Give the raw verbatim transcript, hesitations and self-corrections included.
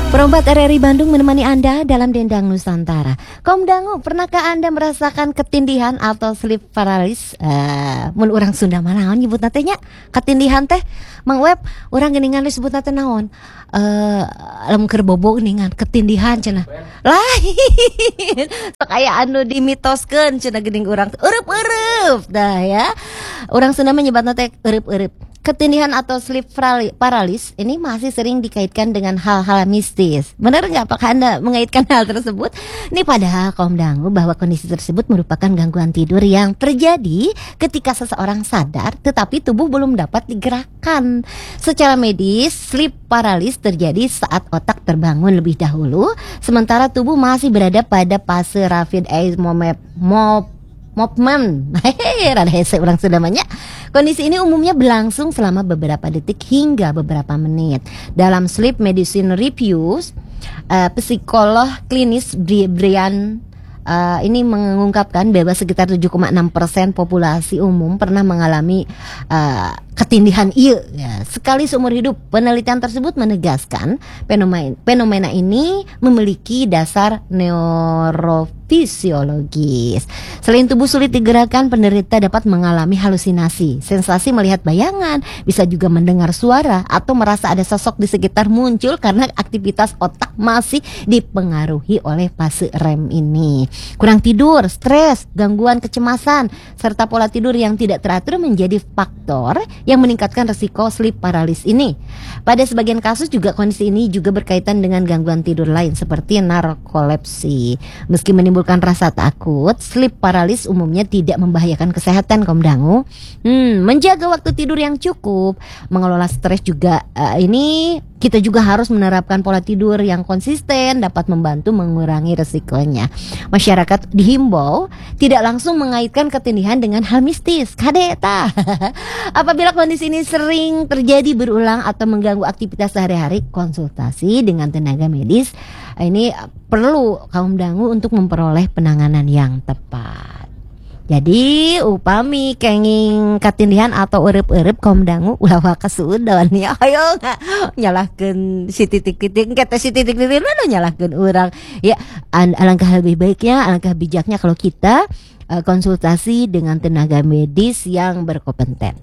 Perombat R R I Bandung menemani Anda dalam Dendang Nusantara. Kaum dangu, pernahkah Anda merasakan ketindihan atau sleep paralysis? Uh, mun urang Sunda mah naon nyebut natenya? Ketindihan teh, Mang Web, urang geuningan disebut nate naon? Eh, lamun keur bobo geuningan ketindihan cenah. Lain. Sok aya anu dimitoskeun cenah geuning urang eueup-eueup dah ya. Urang Sunda mah nyebatna teh eueup-eueup. Ketindihan atau sleep paralysis ini masih sering dikaitkan dengan hal-hal mistis. Benar nggak? Apakah Anda mengaitkan hal tersebut? Ini padahal kaum dangu bahwa kondisi tersebut merupakan gangguan tidur yang terjadi ketika seseorang sadar tetapi tubuh belum dapat digerakkan. Secara medis, sleep paralysis terjadi saat otak terbangun lebih dahulu, sementara tubuh masih berada pada fase rapid eye movement. Movement, hehehe, rada hese orang Sunda namanya. Kondisi ini umumnya berlangsung selama beberapa detik hingga beberapa menit. Dalam Sleep Medicine Reviews, uh, psikolog klinis Brian uh, ini mengungkapkan bahwa sekitar tujuh koma enam persen populasi umum pernah mengalami uh, ketindihan ieu ya, sekali seumur hidup. Penelitian tersebut menegaskan fenomena, fenomena ini memiliki dasar neurofisiologis. Selain tubuh sulit digerakkan, penderita dapat mengalami halusinasi, sensasi melihat bayangan, bisa juga mendengar suara atau merasa ada sosok di sekitar muncul karena aktivitas otak masih dipengaruhi oleh fase R E M ini. Kurang tidur, stres, gangguan kecemasan, serta pola tidur yang tidak teratur menjadi faktor yang meningkatkan resiko sleep paralysis ini. Pada sebagian kasus juga kondisi ini juga berkaitan dengan gangguan tidur lain seperti narkolepsi. Meski menimbulkan rasa takut, sleep paralysis umumnya tidak membahayakan kesehatan kaum dangu. Hmm, menjaga waktu tidur yang cukup, mengelola stres juga uh, ini kita juga harus menerapkan pola tidur yang konsisten dapat membantu mengurangi resikonya. Masyarakat dihimbau tidak langsung mengaitkan ketindihan dengan hal mistis. Kadeta. Apabila kondisi ini sering terjadi berulang atau mengganggu aktivitas sehari-hari, konsultasi dengan tenaga medis ini perlu kaum dangu untuk memperoleh penanganan yang tepat. Jadi upami kenging katindihan atau eueup-eueup kaum dangu ulah wae kasudeun ya. Ayo nyalahkeun si titik-titik kata si titik-titik nu nyalahkeun urang. Ya, alangkah lebih baiknya, alangkah bijaknya kalau kita uh, konsultasi dengan tenaga medis yang berkompeten.